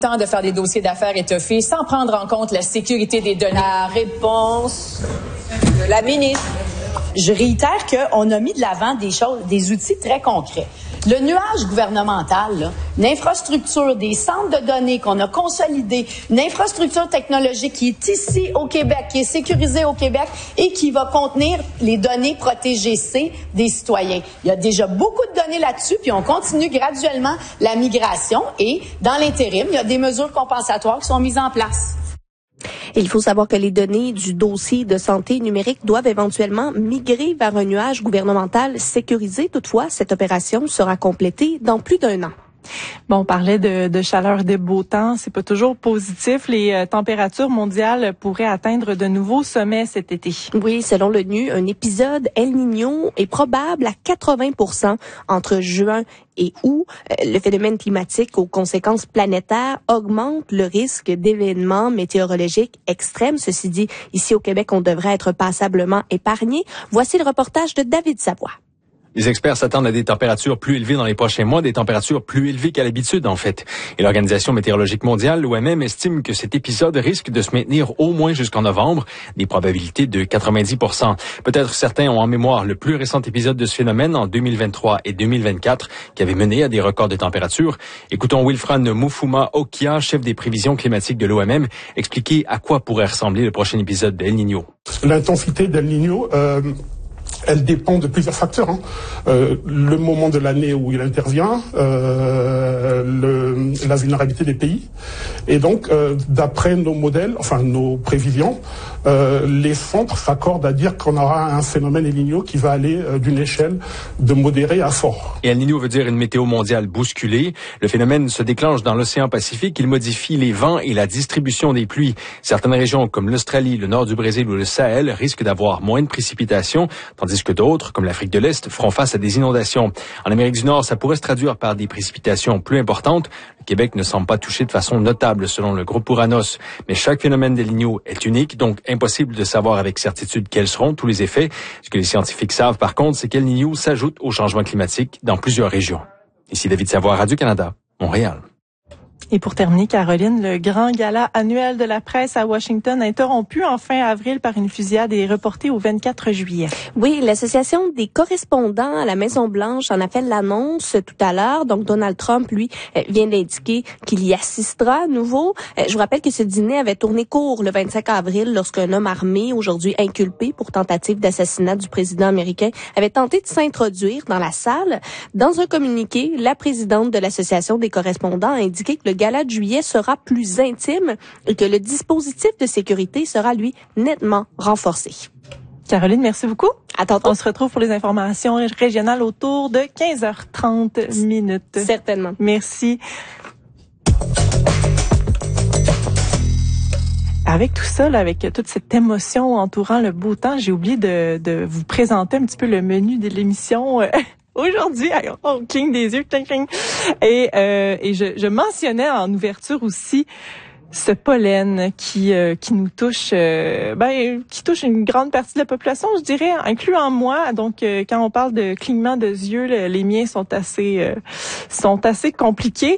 Temps de faire des dossiers d'affaires étoffés sans prendre en compte la sécurité des données. La réponse de la ministre. Je réitère qu'on a mis de l'avant des outils très concrets. Le nuage gouvernemental, là, une infrastructure, des centres de données qu'on a consolidés, une infrastructure technologique qui est ici au Québec, qui est sécurisée au Québec et qui va contenir les données protégées C des citoyens. Il y a déjà beaucoup de données là-dessus, puis on continue graduellement la migration et, dans l'intérim, il y a des mesures compensatoires qui sont mises en place. Et il faut savoir que les données du dossier de santé numérique doivent éventuellement migrer vers un nuage gouvernemental sécurisé. Toutefois, cette opération sera complétée dans plus d'1 an. Bon, on parlait de chaleur, de beau temps. C'est pas toujours positif. Les températures mondiales pourraient atteindre de nouveaux sommets cet été. Oui, selon l'ONU, un épisode El Niño est probable à 80% entre juin et août. Le phénomène climatique aux conséquences planétaires augmente le risque d'événements météorologiques extrêmes. Ceci dit, ici au Québec, on devrait être passablement épargné. Voici le reportage de David Savoie. Les experts s'attendent à des températures plus élevées dans les prochains mois, des températures plus élevées qu'à l'habitude, en fait. Et l'Organisation météorologique mondiale, l'OMM, estime que cet épisode risque de se maintenir au moins jusqu'en novembre, des probabilités de 90%. Peut-être certains ont en mémoire le plus récent épisode de ce phénomène en 2023 et 2024, qui avait mené à des records de température. Écoutons Wilfran Mufuma-Okia, chef des prévisions climatiques de l'OMM, expliquer à quoi pourrait ressembler le prochain épisode d'El Niño. L'intensité d'El Niño, elle dépend de plusieurs facteurs. Le moment de l'année où il intervient, la vulnérabilité des pays. Et donc, d'après nos modèles, enfin nos prévisions, les centres s'accordent à dire qu'on aura un phénomène El Niño qui va aller d'une échelle de modéré à fort. Et El Niño veut dire une météo mondiale bousculée. Le phénomène se déclenche dans l'océan Pacifique. Il modifie les vents et la distribution des pluies. Certaines régions comme l'Australie, le nord du Brésil ou le Sahel risquent d'avoir moins de précipitations, tandis que d'autres, comme l'Afrique de l'Est, feront face à des inondations. En Amérique du Nord, ça pourrait se traduire par des précipitations plus importantes. Le Québec ne semble pas touché de façon notable selon le groupe Uranus. Mais chaque phénomène d'El Niño est unique, donc impossible de savoir avec certitude quels seront tous les effets. Ce que les scientifiques savent par contre, c'est qu'El Niño s'ajoute au changement climatique dans plusieurs régions. Ici David Savoie, Radio-Canada, Montréal. Et pour terminer, Caroline, le grand gala annuel de la presse à Washington, interrompu en fin avril par une fusillade, est reporté au 24 juillet. Oui, l'Association des correspondants à la Maison-Blanche en a fait l'annonce tout à l'heure. Donc, Donald Trump, lui, vient d'indiquer qu'il y assistera à nouveau. Je vous rappelle que ce dîner avait tourné court le 25 avril lorsqu'un homme armé, aujourd'hui inculpé pour tentative d'assassinat du président américain, avait tenté de s'introduire dans la salle. Dans un communiqué, la présidente de l'Association des correspondants a indiqué que le gala de juillet sera plus intime et que le dispositif de sécurité sera, lui, nettement renforcé. Caroline, merci beaucoup. À tantôt. On se retrouve pour les informations régionales autour de 15h30 minutes. Certainement. Merci. Avec tout ça, là, avec toute cette émotion entourant le beau temps, j'ai oublié de vous présenter un petit peu le menu de l'émission. Aujourd'hui, on cligne des yeux, cling, cling. Et je mentionnais en ouverture aussi ce pollen qui nous touche, qui touche une grande partie de la population, je dirais, incluant moi. Donc, quand on parle de clignement de yeux, les miens sont assez compliqués.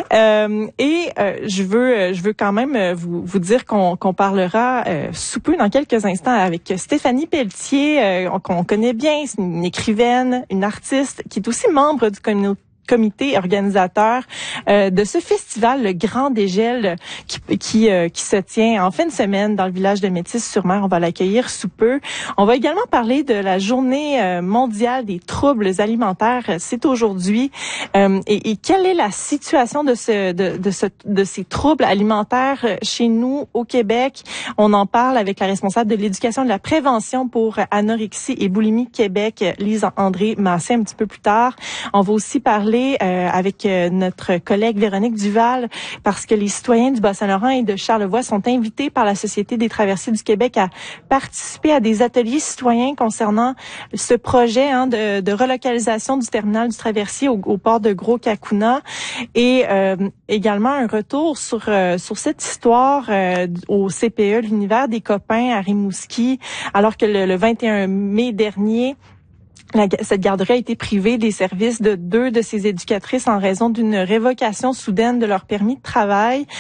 Je veux quand même vous dire qu'on parlera sous peu dans quelques instants avec Stéphanie Pelletier, qu'on connaît bien, c'est une écrivaine, une artiste qui est aussi membre du comité organisateur de ce festival, le Grand Dégel, qui se tient en fin de semaine dans le village de Métis-sur-Mer. On va l'accueillir sous peu. On va également parler de la journée mondiale des troubles alimentaires. C'est aujourd'hui. Et quelle est la situation de ces troubles alimentaires chez nous au Québec? On en parle avec la responsable de l'éducation et de la prévention pour anorexie et boulimie Québec, Lise-André Massé, un petit peu plus tard. On va aussi parler avec notre collègue Véronique Duval, parce que les citoyens du Bas-Saint-Laurent et de Charlevoix sont invités par la Société des traversiers du Québec à participer à des ateliers citoyens concernant ce projet de relocalisation du terminal du traversier au port de Gros-Cacouna, et également un retour sur cette histoire au CPE, l'univers des copains à Rimouski, alors que le 21 mai dernier, Cette garderie a été privée des services de 2 de ses éducatrices en raison d'une révocation soudaine de leur permis de travail.